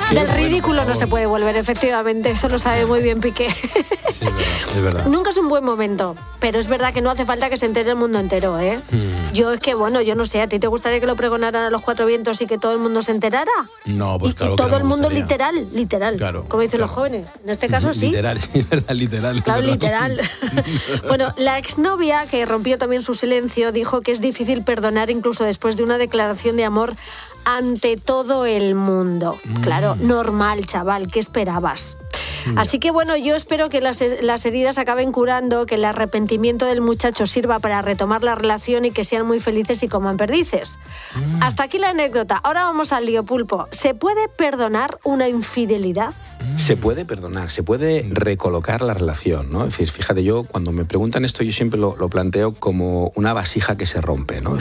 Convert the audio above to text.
Del ridículo no se puede volver, efectivamente. Eso lo sabe muy bien Piqué. Sí, es verdad. Nunca es un buen momento, pero es verdad que no hace falta que se entere el mundo entero, ¿eh? Yo es que, bueno, yo no sé, ¿a ti te gustaría que lo pregonaran a los cuatro vientos y que todo el mundo se enterara? No, pues claro y que todo no el me mundo gustaría. literal, Claro, como dicen claro. los jóvenes. En este caso sí. Literal, sí, verdad, literal. Claro, ¿verdad? literal. Bueno, la exnovia, que rompió también su silencio, dijo que es difícil perdonar incluso después de una declaración de amor ante todo el mundo. Claro, normal, chaval, ¿qué esperabas? Así que bueno, yo espero que las heridas acaben curando, que el arrepentimiento del muchacho sirva para retomar la relación y que sean muy felices y coman perdices. Hasta aquí la anécdota. Ahora vamos al lío, Pulpo. ¿Se puede perdonar una infidelidad? Se puede perdonar, se puede recolocar la relación, ¿no? Es decir, fíjate, yo cuando me preguntan esto yo siempre lo planteo como una vasija que se rompe, ¿no? Es